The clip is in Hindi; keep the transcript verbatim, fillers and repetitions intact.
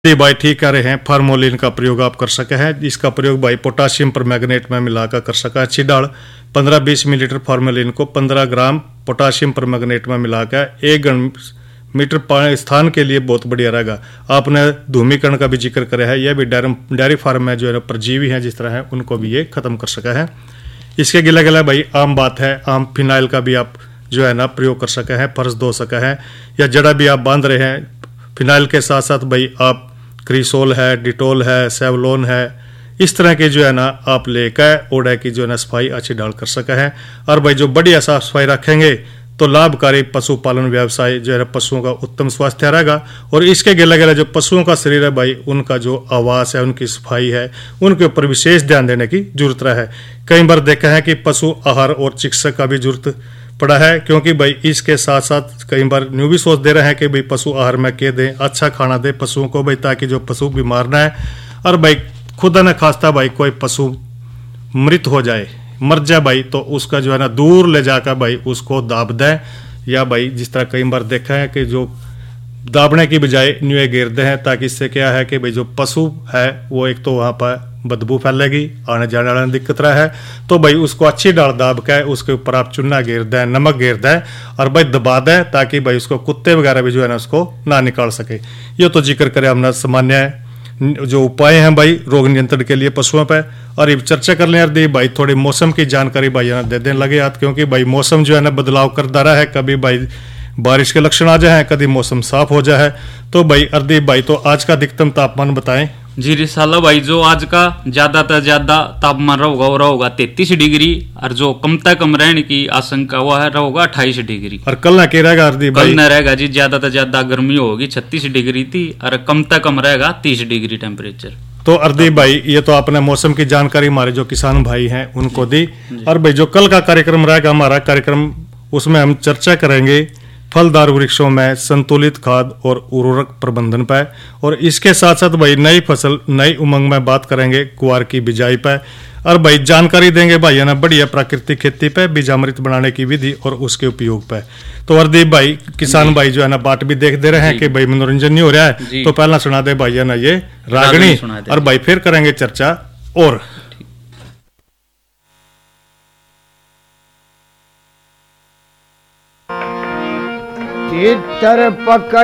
जी भाई ठीक कह रहे हैं। फार्मोलिन का प्रयोग आप कर सके हैं। इसका प्रयोग भाई पोटाशियम परमैंगनेट में मिलाकर कर सका है। छिडाल पंद्रह बीस मिलीलीटर फार्मोलिन को पंद्रह ग्राम पोटाशियम परमैंगनेट में मिलाकर एक घन मीटर पानी स्थान के लिए बहुत बढ़िया रहेगा। आपने धूमीकरण का भी जिक्र करा है। यह भी डेयरी डेयरी फार्म में जो है परजीवी हैं जिस तरह है उनको भी ये खत्म कर सका है। इसके गिला गिला भाई आम बात है, आम फिनाइल का भी आप जो है ना प्रयोग कर सके हैं, फर्श धो सके हैं या जड़ा भी आप बांध रहे हैं। फिनाइल के साथ साथ भाई आप क्रीसोल है, डिटोल है, सेवलोन है, इस तरह के जो है ना आप लेकर ओडा की जो है ना सफाई अच्छी डाल कर सका है। और भाई जो बढ़िया साफ सफाई रखेंगे तो लाभकारी पशुपालन व्यवसाय जो है पशुओं का उत्तम स्वास्थ्य रहेगा। और इसके गिला गिला जो पशुओं का शरीर है भाई उनका जो आवास है, उनकी सफाई है, उनके ऊपर विशेष ध्यान देने की जरूरत है। कई बार देखा है कि पशु आहार और चिकित्सक का भी जरूरत पड़ा है, क्योंकि भाई इसके साथ साथ कई बार न्यू भी सोच दे रहे हैं कि भाई पशु आहार में के दें, अच्छा खाना दे पशुओं को भाई, ताकि जो पशु बीमार ना है। और भाई खुदा न खास्ता भाई कोई पशु मृत हो जाए, मर जाए भाई, तो उसका जो है ना दूर ले जाकर भाई उसको दाब दें। या भाई जिस तरह कई बार देखा है कि जो दाबने की बजाय न्यूए गिरते हैं, ताकि इससे क्या है कि भाई जो पशु है वो एक तो वहाँ पर बदबू फैलेगी, आने जाने वाले में दिक्कत रहा है। तो भाई उसको अच्छी डाल दाब के उसके ऊपर आप चूना गिर दें, नमक गिर दें और भाई दबा दें, ताकि भाई उसको कुत्ते वगैरह भी जो है ना उसको ना निकाल सके। ये तो जिक्र करें हमने सामान्य जो उपाय हैं भाई रोग नियंत्रण के लिए पशुओं पर। और ये चर्चा कर लें यार दी भाई थोड़ी मौसम की जानकारी भाई है ना दे देने लगे याद, क्योंकि भाई मौसम जो है ना बदलाव करता रहा है। कभी भाई बारिश के लक्षण आ जाए, कभी मौसम साफ हो जाए। तो भाई अर्दीप भाई तो आज का अधिकतम तापमान बताएं। जी रिसाला भाई, जो आज का ज्यादा से ज्यादा तापमान रहेगा वो रहेगा तैतीस डिग्री, और जो कम तक कम रहने की आशंका वो है रहेगा अट्ठाईस डिग्री। और कल ना क्या रहेगा अर्दीप भाई? कल न रहेगा जी, ज्यादा से ज्यादा गर्मी होगी छत्तीस डिग्री थी, और कम तक कम रहेगा तीस डिग्री टेम्परेचर। तो अर्दीप भाई ये तो आपने मौसम की जानकारी हमारे जो किसान भाई हैं उनको दी। और भाई जो कल का कार्यक्रम रहेगा हमारा कार्यक्रम, उसमें हम चर्चा करेंगे फलदार वृक्षों में संतुलित खाद और उर्वरक प्रबंधन पर। और इसके साथ साथ भाई नई फसल नई उमंग में बात करेंगे कुआर की बिजाई पर। और भाई जानकारी देंगे भाई है ना बढ़िया प्राकृतिक खेती पे, बीजामृत बनाने की विधि और उसके उपयोग पे। तो अर्दीप भाई किसान भाई जो है ना बाट भी देख दे रहे हैं कि भाई मनोरंजन नहीं हो रहा है, तो पहला सुना दे भाई है ना ये रागनी, और भाई फिर करेंगे चर्चा। और चित्तर पकड़